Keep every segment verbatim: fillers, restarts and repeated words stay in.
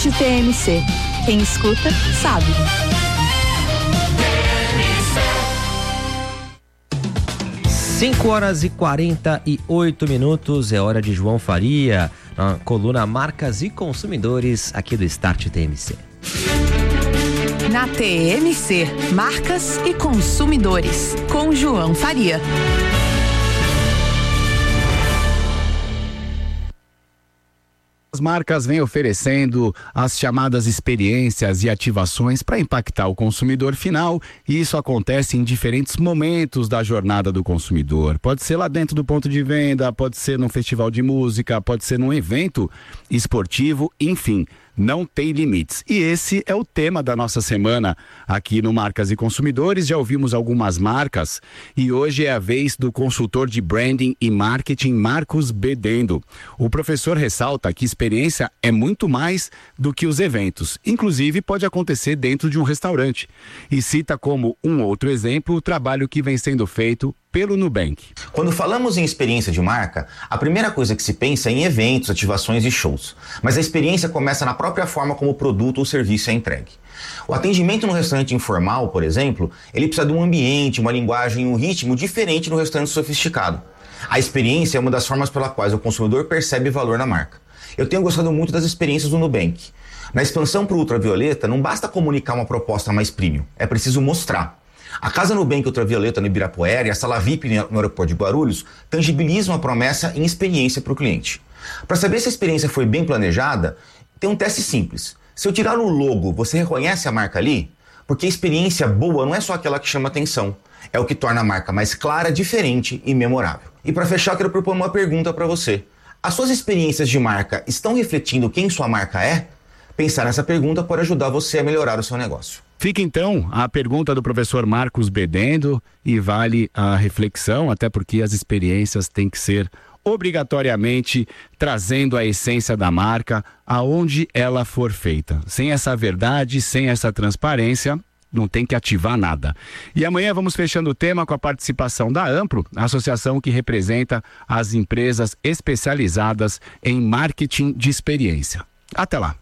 T M C. Quem escuta, sabe. cinco horas e quarenta e oito minutos, é hora de João Faria, na coluna Marcas e Consumidores, aqui do Start T M C. Na T M C, Marcas e Consumidores, com João Faria. As marcas vêm oferecendo as chamadas experiências e ativações para impactar o consumidor final, e isso acontece em diferentes momentos da jornada do consumidor. Pode ser lá dentro do ponto de venda, pode ser num festival de música, pode ser num evento esportivo, enfim, não tem limites. E esse é o tema da nossa semana aqui no Marcas e Consumidores. Já ouvimos algumas marcas e hoje é a vez do consultor de branding e marketing Marcos Bedendo. O professor ressalta que experiência é muito mais do que os eventos. Inclusive pode acontecer dentro de um restaurante. E cita como um outro exemplo o trabalho que vem sendo feito pelo Nubank. Quando falamos em experiência de marca, a primeira coisa que se pensa é em eventos, ativações e shows. Mas a experiência começa na própria forma como o produto ou serviço é entregue. O atendimento no restaurante informal, por exemplo, ele precisa de um ambiente, uma linguagem, um ritmo diferente do restaurante sofisticado. A experiência é uma das formas pela qual o consumidor percebe valor na marca. Eu tenho gostado muito das experiências do Nubank. Na expansão para o ultravioleta, não basta comunicar uma proposta mais premium, é preciso mostrar. A Casa Nubank Ultravioleta no Ibirapuera e a Sala V I P no aeroporto de Guarulhos tangibilizam a promessa em experiência para o cliente. Para saber se a experiência foi bem planejada, tem um teste simples. Se eu tirar o logo, você reconhece a marca ali? Porque a experiência boa não é só aquela que chama atenção, é o que torna a marca mais clara, diferente e memorável. E para fechar, eu quero propor uma pergunta para você. As suas experiências de marca estão refletindo quem sua marca é? Pensar nessa pergunta pode ajudar você a melhorar o seu negócio. Fica então a pergunta do professor Marcos Bedendo e vale a reflexão, até porque as experiências têm que ser obrigatoriamente trazendo a essência da marca aonde ela for feita. Sem essa verdade, sem essa transparência, não tem que ativar nada. E amanhã vamos fechando o tema com a participação da Ampro, a associação que representa as empresas especializadas em marketing de experiência. Até lá!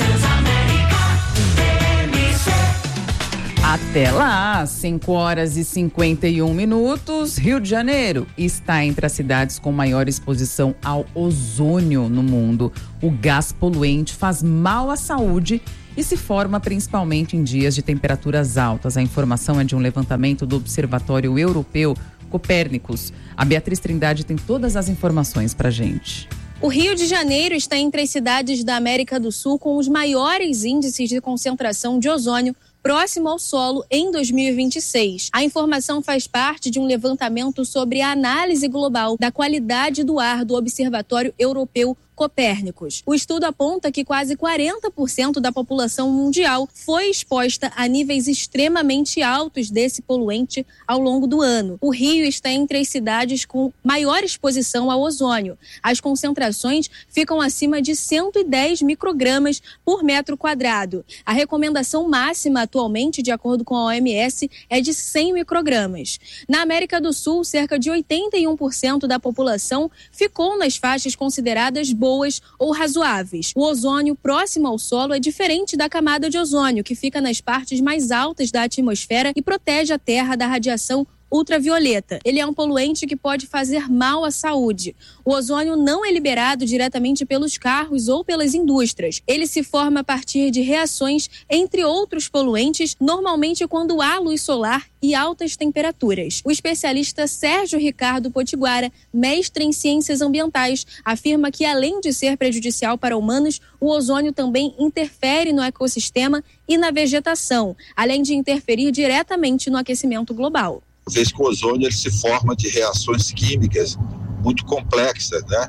Até lá, cinco horas e cinquenta e um minutos. Rio de Janeiro está entre as cidades com maior exposição ao ozônio no mundo. O gás poluente faz mal à saúde e se forma principalmente em dias de temperaturas altas. A informação é de um levantamento do Observatório Europeu Copérnicos. A Beatriz Trindade tem todas as informações pra gente. O Rio de Janeiro está entre as cidades da América do Sul com os maiores índices de concentração de ozônio próximo ao solo em dois mil e vinte e seis. A informação faz parte de um levantamento sobre a análise global da qualidade do ar do Observatório Europeu Copérnicos. O estudo aponta que quase quarenta por cento da população mundial foi exposta a níveis extremamente altos desse poluente ao longo do ano. O Rio está entre as cidades com maior exposição ao ozônio. As concentrações ficam acima de cento e dez microgramas por metro quadrado. A recomendação máxima atualmente, de acordo com a O M S, é de cem microgramas. Na América do Sul, cerca de oitenta e um por cento da população ficou nas faixas consideradas boas ou razoáveis. O ozônio próximo ao solo é diferente da camada de ozônio, que fica nas partes mais altas da atmosfera e protege a Terra da radiação ultravioleta. Ele é um poluente que pode fazer mal à saúde. O ozônio não é liberado diretamente pelos carros ou pelas indústrias. Ele se forma a partir de reações entre outros poluentes, normalmente quando há luz solar e altas temperaturas. O especialista Sérgio Ricardo Potiguara, mestre em ciências ambientais, afirma que além de ser prejudicial para humanos, o ozônio também interfere no ecossistema e na vegetação, além de interferir diretamente no aquecimento global. Uma vez que o ozônio ele se forma de reações químicas muito complexas, né?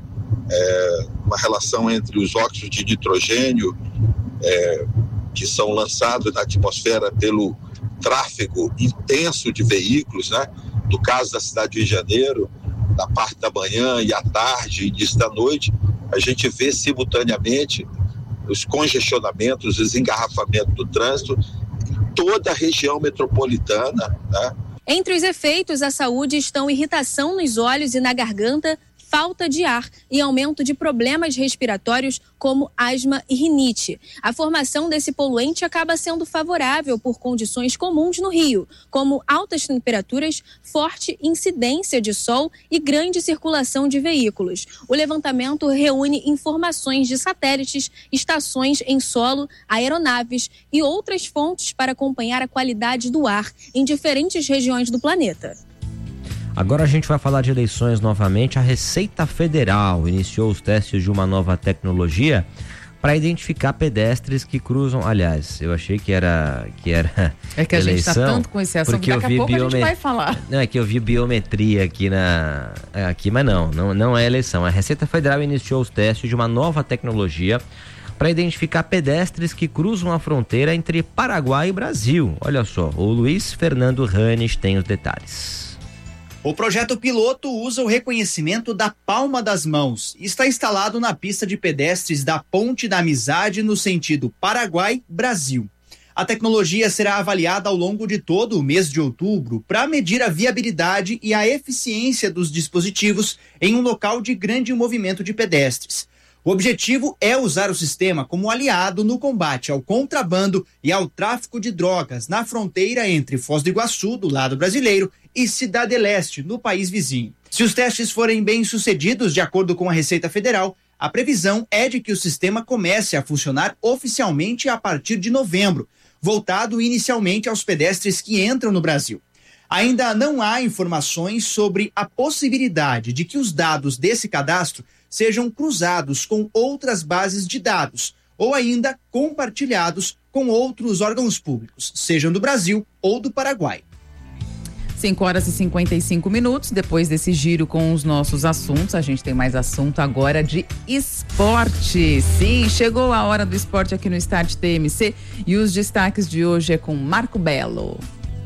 É, uma relação entre os óxidos de nitrogênio é, que são lançados na atmosfera pelo tráfego intenso de veículos, né? No caso da cidade de Rio de Janeiro, na parte da manhã e à tarde, início da noite, a gente vê simultaneamente os congestionamentos, os engarrafamentos do trânsito em toda a região metropolitana, né? Entre os efeitos à saúde estão irritação nos olhos e na garganta, falta de ar e aumento de problemas respiratórios como asma e rinite. A formação desse poluente acaba sendo favorável por condições comuns no Rio, como altas temperaturas, forte incidência de sol e grande circulação de veículos. O levantamento reúne informações de satélites, estações em solo, aeronaves e outras fontes para acompanhar a qualidade do ar em diferentes regiões do planeta. Agora a gente vai falar de eleições novamente. A Receita Federal iniciou os testes de uma nova tecnologia para identificar pedestres que cruzam. Aliás, eu achei que era que era É que a eleição, gente tá tanto com esse assunto, daqui a pouco biome... a gente vai falar. Não, é que eu vi biometria aqui na aqui, mas não, não, não é eleição. A Receita Federal iniciou os testes de uma nova tecnologia para identificar pedestres que cruzam a fronteira entre Paraguai e Brasil. Olha só, o Luiz Fernando Ranes tem os detalhes. O projeto piloto usa o reconhecimento da palma das mãos e está instalado na pista de pedestres da Ponte da Amizade no sentido Paraguai-Brasil. A tecnologia será avaliada ao longo de todo o mês de outubro para medir a viabilidade e a eficiência dos dispositivos em um local de grande movimento de pedestres. O objetivo é usar o sistema como aliado no combate ao contrabando e ao tráfico de drogas na fronteira entre Foz do Iguaçu, do lado brasileiro, e Cidade Leste, no país vizinho. Se os testes forem bem-sucedidos, de acordo com a Receita Federal, a previsão é de que o sistema comece a funcionar oficialmente a partir de novembro, voltado inicialmente aos pedestres que entram no Brasil. Ainda não há informações sobre a possibilidade de que os dados desse cadastro sejam cruzados com outras bases de dados ou ainda compartilhados com outros órgãos públicos, sejam do Brasil ou do Paraguai. cinco horas e cinquenta e cinco minutos, depois desse giro com os nossos assuntos, a gente tem mais assunto agora de esporte. Sim, chegou a hora do esporte aqui no Start T M C e os destaques de hoje é com Marco Belo.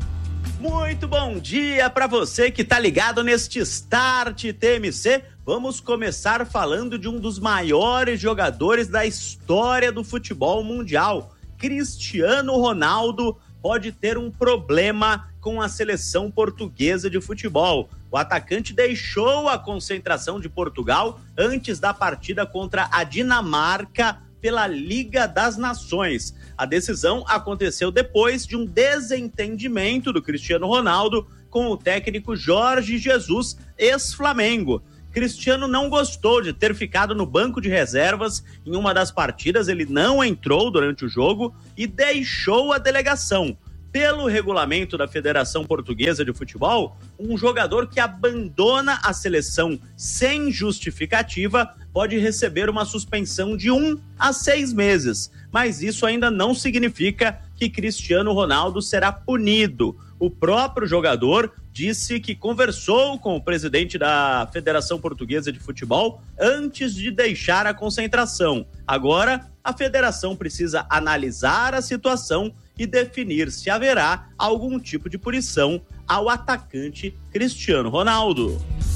Muito bom dia para você que tá ligado neste Start T M C. Vamos começar falando de um dos maiores jogadores da história do futebol mundial. Cristiano Ronaldo pode ter um problema com a seleção portuguesa de futebol. O atacante deixou a concentração de Portugal antes da partida contra a Dinamarca pela Liga das Nações. A decisão aconteceu depois de um desentendimento do Cristiano Ronaldo com o técnico Jorge Jesus, ex-Flamengo. Cristiano não gostou de ter ficado no banco de reservas em uma das partidas, ele não entrou durante o jogo e deixou a delegação. Pelo regulamento da Federação Portuguesa de Futebol, um jogador que abandona a seleção sem justificativa pode receber uma suspensão de um a seis meses. Mas isso ainda não significa que Cristiano Ronaldo será punido. O próprio jogador disse que conversou com o presidente da Federação Portuguesa de Futebol antes de deixar a concentração. Agora, a federação precisa analisar a situação e definir se haverá algum tipo de punição ao atacante Cristiano Ronaldo.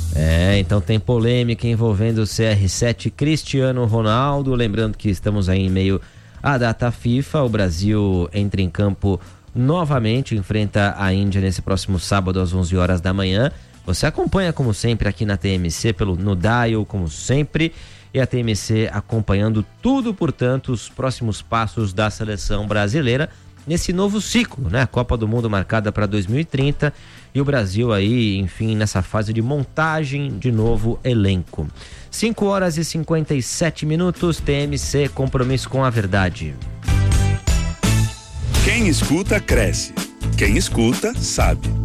É, então tem polêmica envolvendo o C R sete Cristiano Ronaldo. Lembrando que estamos aí em meio à data FIFA. O Brasil entra em campo novamente, enfrenta a Índia nesse próximo sábado às onze horas da manhã. Você acompanha como sempre aqui na T M C, pelo, no Dial, como sempre. E a T M C acompanhando tudo, portanto, os próximos passos da seleção brasileira nesse novo ciclo, né? A Copa do Mundo marcada para dois mil e trinta e o Brasil aí, enfim, nessa fase de montagem de novo elenco. cinco horas e cinquenta e sete minutos, T M C, compromisso com a verdade. Quem escuta, cresce. Quem escuta, sabe.